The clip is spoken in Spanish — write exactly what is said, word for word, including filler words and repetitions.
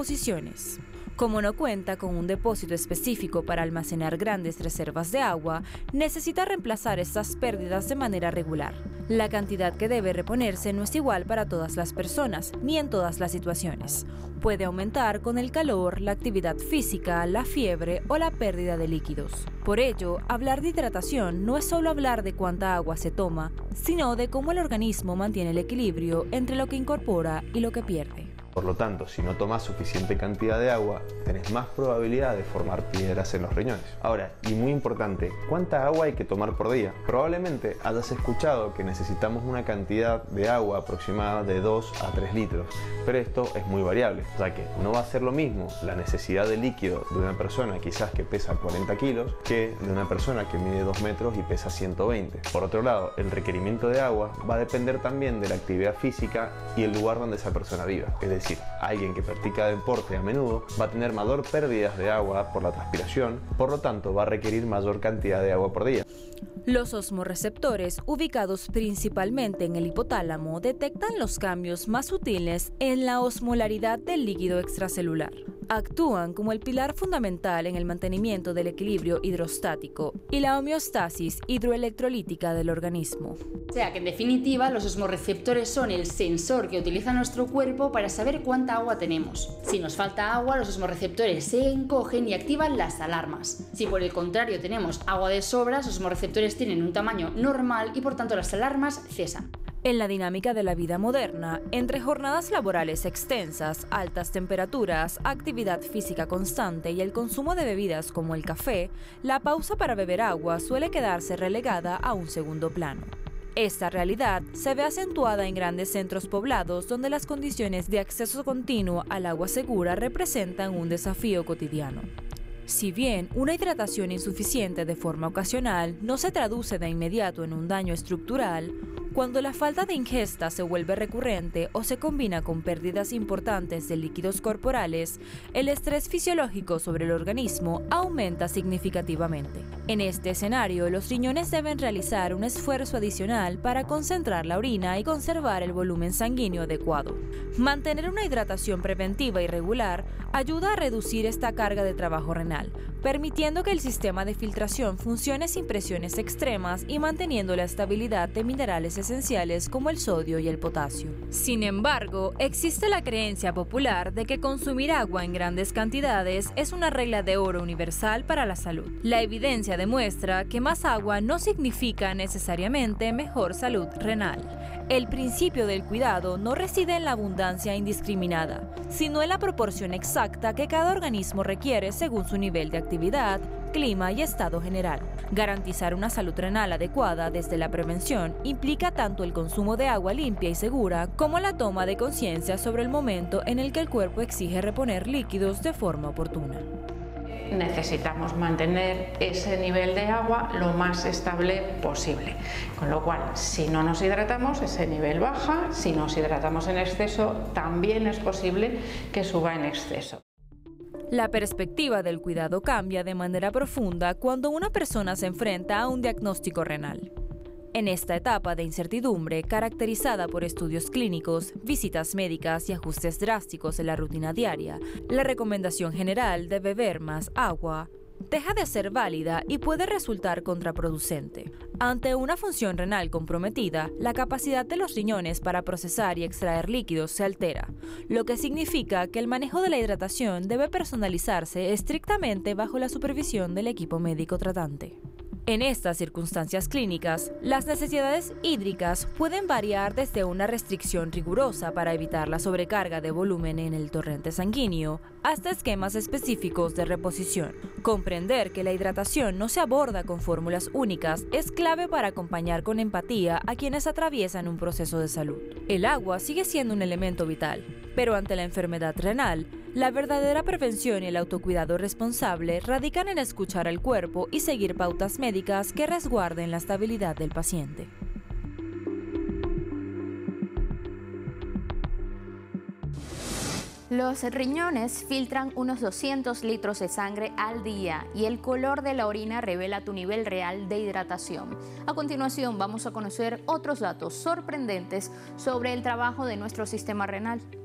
reposiciones. Como no cuenta con un depósito específico para almacenar grandes reservas de agua, necesita reemplazar estas pérdidas de manera regular. La cantidad que debe reponerse no es igual para todas las personas, ni en todas las situaciones. Puede aumentar con el calor, la actividad física, la fiebre o la pérdida de líquidos. Por ello, hablar de hidratación no es solo hablar de cuánta agua se toma, sino de cómo el organismo mantiene el equilibrio entre lo que incorpora y lo que pierde. Por lo tanto, si no tomas suficiente cantidad de agua, tenés más probabilidad de formar piedras en los riñones. Ahora, y muy importante, ¿cuánta agua hay que tomar por día? Probablemente hayas escuchado que necesitamos una cantidad de agua aproximada de dos a tres litros, pero esto es muy variable, ya que no va a ser lo mismo la necesidad de líquido de una persona quizás que pesa cuarenta kilos que de una persona que mide dos metros y pesa ciento veinte. Por otro lado, el requerimiento de agua va a depender también de la actividad física y el lugar donde esa persona viva. Es decir, Es decir, alguien que practica deporte a menudo va a tener mayor pérdidas de agua por la transpiración, por lo tanto va a requerir mayor cantidad de agua por día. Los osmorreceptores, ubicados principalmente en el hipotálamo, detectan los cambios más sutiles en la osmolaridad del líquido extracelular. Actúan como el pilar fundamental en el mantenimiento del equilibrio hidrostático y la homeostasis hidroelectrolítica del organismo. O sea que en definitiva los osmorreceptores son el sensor que utiliza nuestro cuerpo para saber cuánta agua tenemos. Si nos falta agua, los osmorreceptores se encogen y activan las alarmas. Si por el contrario tenemos agua de sobra, los osmorreceptores tienen un tamaño normal y por tanto las alarmas cesan. En la dinámica de la vida moderna, entre jornadas laborales extensas, altas temperaturas, actividad física constante y el consumo de bebidas como el café, la pausa para beber agua suele quedarse relegada a un segundo plano. Esta realidad se ve acentuada en grandes centros poblados donde las condiciones de acceso continuo al agua segura representan un desafío cotidiano. Si bien una hidratación insuficiente de forma ocasional no se traduce de inmediato en un daño estructural, cuando la falta de ingesta se vuelve recurrente o se combina con pérdidas importantes de líquidos corporales, el estrés fisiológico sobre el organismo aumenta significativamente. En este escenario, los riñones deben realizar un esfuerzo adicional para concentrar la orina y conservar el volumen sanguíneo adecuado. Mantener una hidratación preventiva y regular ayuda a reducir esta carga de trabajo renal, permitiendo que el sistema de filtración funcione sin presiones extremas y manteniendo la estabilidad de minerales esenciales como el sodio y el potasio. Sin embargo, existe la creencia popular de que consumir agua en grandes cantidades es una regla de oro universal para la salud. La evidencia demuestra que más agua no significa necesariamente mejor salud renal. El principio del cuidado no reside en la abundancia indiscriminada, sino en la proporción exacta que cada organismo requiere según su nivel de actividad, clima y estado general. Garantizar una salud renal adecuada desde la prevención implica tanto el consumo de agua limpia y segura como la toma de conciencia sobre el momento en el que el cuerpo exige reponer líquidos de forma oportuna. Necesitamos mantener ese nivel de agua lo más estable posible, con lo cual si no nos hidratamos ese nivel baja, si nos hidratamos en exceso también es posible que suba en exceso. La perspectiva del cuidado cambia de manera profunda cuando una persona se enfrenta a un diagnóstico renal. En esta etapa de incertidumbre, caracterizada por estudios clínicos, visitas médicas y ajustes drásticos en la rutina diaria, la recomendación general de beber más agua deja de ser válida y puede resultar contraproducente. Ante una función renal comprometida, la capacidad de los riñones para procesar y extraer líquidos se altera, lo que significa que el manejo de la hidratación debe personalizarse estrictamente bajo la supervisión del equipo médico tratante. En estas circunstancias clínicas, las necesidades hídricas pueden variar desde una restricción rigurosa para evitar la sobrecarga de volumen en el torrente sanguíneo hasta esquemas específicos de reposición. Comprender que la hidratación no se aborda con fórmulas únicas es clave para acompañar con empatía a quienes atraviesan un proceso de salud. El agua sigue siendo un elemento vital, pero ante la enfermedad renal, la verdadera prevención y el autocuidado responsable radican en escuchar al cuerpo y seguir pautas médicas que resguarden la estabilidad del paciente. Los riñones filtran unos doscientos litros de sangre al día y el color de la orina revela tu nivel real de hidratación. A continuación vamos a conocer otros datos sorprendentes sobre el trabajo de nuestro sistema renal.